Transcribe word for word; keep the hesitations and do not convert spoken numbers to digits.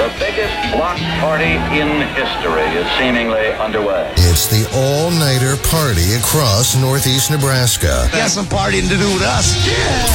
The biggest block party in history is seemingly underway. It's the all-nighter party across northeast Nebraska. Got some partying to do with us. Yeah!